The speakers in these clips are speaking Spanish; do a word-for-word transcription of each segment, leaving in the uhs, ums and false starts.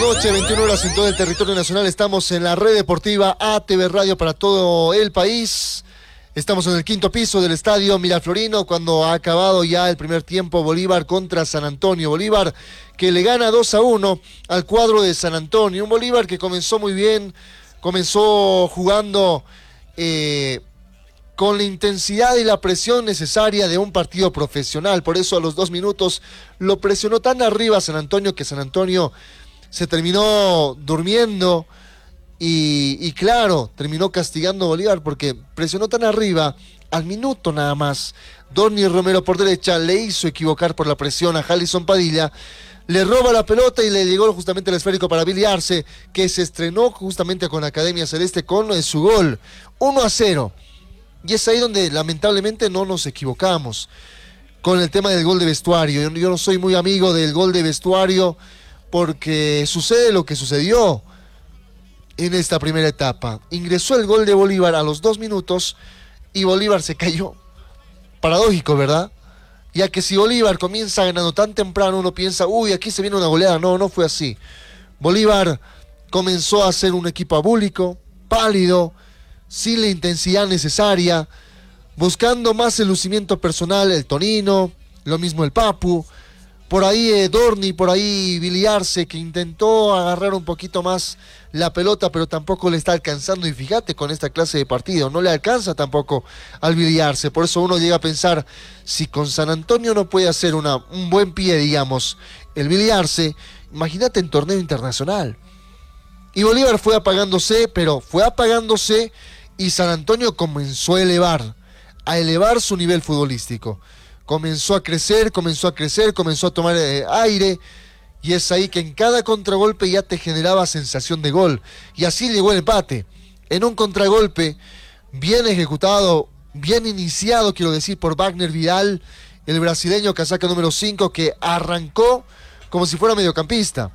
Noche, veintiuna horas en todo el territorio nacional. Estamos en la red deportiva A T V Radio para todo el país. Estamos en el quinto piso del estadio Miraflorino cuando ha acabado ya el primer tiempo. Bolívar contra San Antonio. Bolívar que le gana dos a uno al cuadro de San Antonio. Un Bolívar que comenzó muy bien, comenzó jugando eh, con la intensidad y la presión necesaria de un partido profesional. Por eso a los dos minutos lo presionó tan arriba San Antonio que San Antonio se terminó durmiendo y, y claro, terminó castigando a Bolívar porque presionó tan arriba, al minuto nada más. Dorni Romero por derecha le hizo equivocar por la presión a Jalison Padilla, le roba la pelota y le llegó justamente el esférico para Billy Arce, que se estrenó justamente con Academia Celeste con eh, su gol, uno a cero. Y es ahí donde lamentablemente no nos equivocamos con el tema del gol de vestuario. Yo, yo no soy muy amigo del gol de vestuario, porque sucede lo que sucedió en esta primera etapa. Ingresó el gol de Bolívar a los dos minutos y Bolívar se cayó. Paradójico, ¿verdad? Ya que si Bolívar comienza ganando tan temprano, uno piensa, uy, aquí se viene una goleada. No, no fue así. Bolívar comenzó a ser un equipo abúlico, pálido, sin la intensidad necesaria, buscando más el lucimiento personal, el Tonino, lo mismo el Papu. Por ahí eh, Dorni, por ahí Billy Arce, que intentó agarrar un poquito más la pelota, pero tampoco le está alcanzando. Y fíjate, con esta clase de partido, no le alcanza tampoco al Billy Arce. Por eso uno llega a pensar, si con San Antonio no puede hacer una, un buen pie, digamos, el Billy Arce, imagínate en torneo internacional. Y Bolívar fue apagándose, pero fue apagándose y San Antonio comenzó a elevar, a elevar su nivel futbolístico. Comenzó a crecer, comenzó a crecer, comenzó a tomar eh, aire, y es ahí que en cada contragolpe ya te generaba sensación de gol, y así llegó el empate, en un contragolpe bien ejecutado, bien iniciado, quiero decir, por Wagner Vidal, el brasileño casaca número cinco, que arrancó como si fuera mediocampista,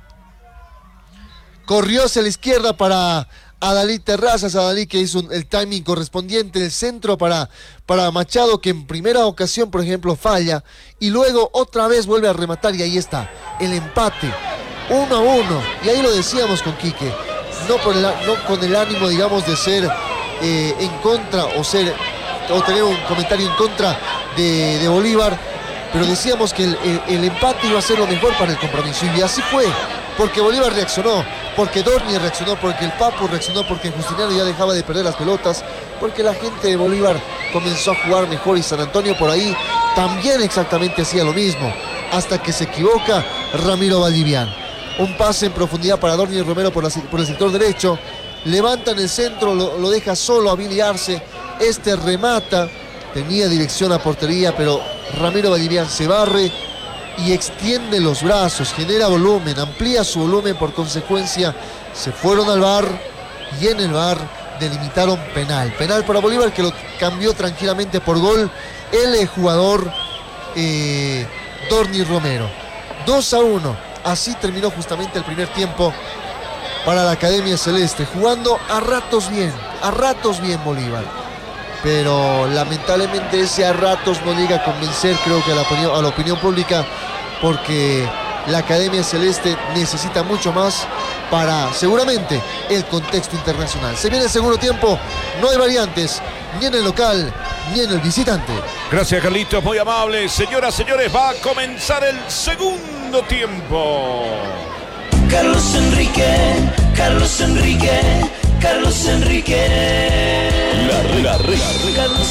corrió hacia la izquierda para Adalí Terrazas, Adalí que hizo un, el timing correspondiente, el centro para, para Machado, que en primera ocasión, por ejemplo, falla, y luego otra vez vuelve a rematar, y ahí está, el empate, uno a uno, y ahí lo decíamos con Quique, no, por el, no con el ánimo, digamos, de ser eh, en contra, o ser, o tener un comentario en contra de, de Bolívar, pero decíamos que el, el, el empate iba a ser lo mejor para el compromiso, y así fue, porque Bolívar reaccionó, porque Dorni reaccionó, porque el Papu reaccionó, porque Justiniano ya dejaba de perder las pelotas, porque la gente de Bolívar comenzó a jugar mejor y San Antonio por ahí también exactamente hacía lo mismo, hasta que se equivoca Ramiro Valdivian. Un pase en profundidad para Dorni Romero por, la, por el sector derecho, levanta en el centro, lo, lo deja solo a Billy Arce, este remata, tenía dirección a portería, pero Ramiro Valdivian se barre y extiende los brazos, genera volumen, amplía su volumen, por consecuencia se fueron al V A R y en el V A R delimitaron penal. Penal para Bolívar, que lo cambió tranquilamente por gol el jugador eh, Dorni Romero. dos a uno, así terminó justamente el primer tiempo para la Academia Celeste, jugando a ratos bien, a ratos bien Bolívar. Pero lamentablemente ese a ratos no llega a convencer, creo que a la opinión, a la opinión pública, porque la Academia Celeste necesita mucho más para, seguramente, el contexto internacional. Se viene el segundo tiempo, no hay variantes, ni en el local, ni en el visitante. Gracias, Carlitos, muy amable. Señoras, señores, va a comenzar el segundo tiempo. Carlos Enrique, Carlos Enrique, Carlos Enrique.